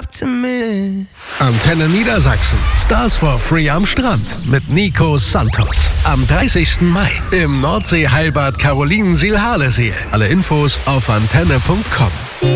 Antenne Niedersachsen. Stars for Free am Strand mit Nico Santos. Am 30. Mai im Nordsee-Heilbad Carolinensiel-Harleseel. Alle Infos auf antenne.com.